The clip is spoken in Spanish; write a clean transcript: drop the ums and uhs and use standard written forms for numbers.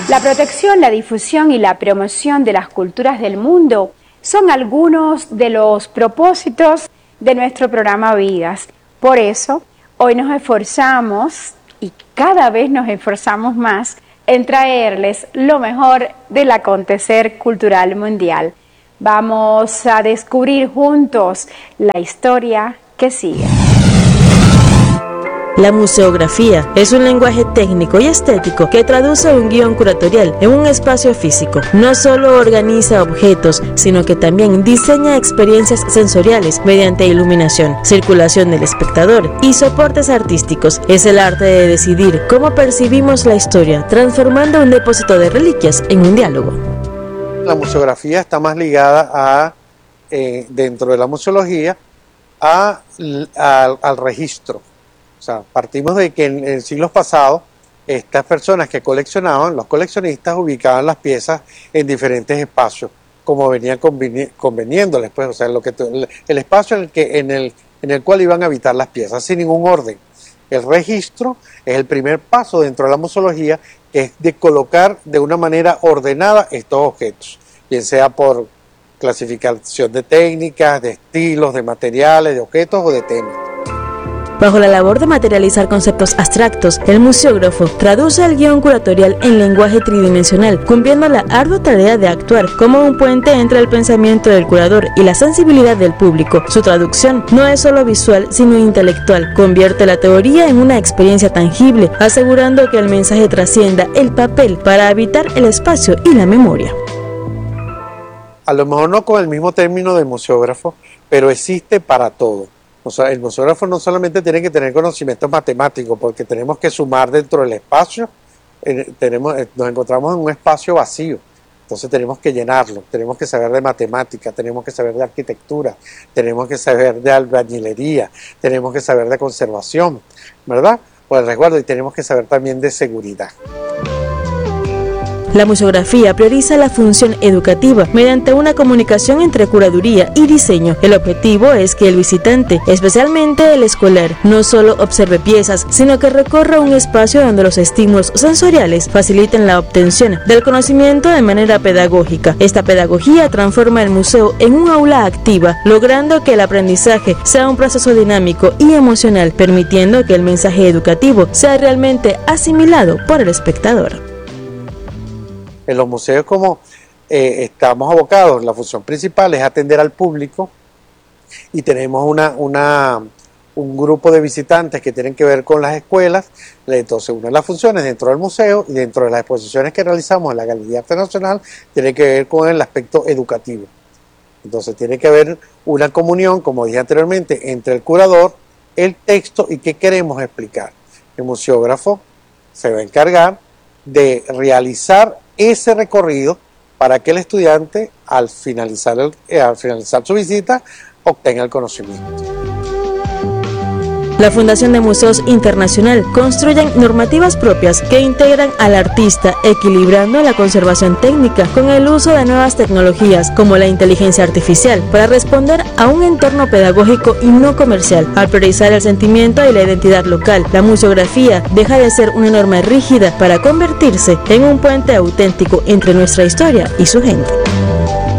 La protección, la difusión y la promoción de las culturas del mundo son algunos de los propósitos de nuestro programa Vidas. Por eso, hoy nos esforzamos y cada vez nos esforzamos más en traerles lo mejor del acontecer cultural mundial. Vamos a descubrir juntos la historia que sigue. La museografía es un lenguaje técnico y estético que traduce un guión curatorial en un espacio físico. No solo organiza objetos, sino que también diseña experiencias sensoriales mediante iluminación, circulación del espectador y soportes artísticos. Es el arte de decidir cómo percibimos la historia, transformando un depósito de reliquias en un diálogo. La museografía está más ligada a, dentro de la museología, al registro. O sea, partimos de que en siglos pasados estas personas que coleccionaban, los coleccionistas, ubicaban las piezas en diferentes espacios, como venían conveniéndoles, pues, o sea, el espacio en el cual iban a habitar las piezas, sin ningún orden. El registro es el primer paso dentro de la museología, que es de colocar de una manera ordenada estos objetos, bien sea por clasificación de técnicas, de estilos, de materiales, de objetos o de temas. Bajo la labor de materializar conceptos abstractos, el museógrafo traduce el guión curatorial en lenguaje tridimensional, cumpliendo la ardua tarea de actuar como un puente entre el pensamiento del curador y la sensibilidad del público. Su traducción no es solo visual, sino intelectual. Convierte la teoría en una experiencia tangible, asegurando que el mensaje trascienda el papel para habitar el espacio y la memoria. A lo mejor no con el mismo término de museógrafo, pero existe para todo. O sea, el museógrafo no solamente tiene que tener conocimientos matemáticos, porque tenemos que sumar dentro del espacio, nos encontramos en un espacio vacío, entonces tenemos que llenarlo, tenemos que saber de matemática, tenemos que saber de arquitectura, tenemos que saber de albañilería, tenemos que saber de conservación, ¿verdad? Pues el resguardo, y tenemos que saber también de seguridad. La museografía prioriza la función educativa mediante una comunicación entre curaduría y diseño. El objetivo es que el visitante, especialmente el escolar, no solo observe piezas, sino que recorra un espacio donde los estímulos sensoriales faciliten la obtención del conocimiento de manera pedagógica. Esta pedagogía transforma el museo en un aula activa, logrando que el aprendizaje sea un proceso dinámico y emocional, permitiendo que el mensaje educativo sea realmente asimilado por el espectador. En los museos, como estamos abocados, la función principal es atender al público, y tenemos un grupo de visitantes que tienen que ver con las escuelas. Entonces, una de las funciones dentro del museo y dentro de las exposiciones que realizamos en la Galería de Arte Nacional tiene que ver con el aspecto educativo. Entonces tiene que haber una comunión, como dije anteriormente, entre el curador, el texto y qué queremos explicar. El museógrafo se va a encargar de realizar ese recorrido para que el estudiante, al finalizar su visita, obtenga el conocimiento. La Fundación de Museos Internacional construyen normativas propias que integran al artista, equilibrando la conservación técnica con el uso de nuevas tecnologías como la inteligencia artificial para responder a un entorno pedagógico y no comercial. Al priorizar el sentimiento y la identidad local, la museografía deja de ser una norma rígida para convertirse en un puente auténtico entre nuestra historia y su gente.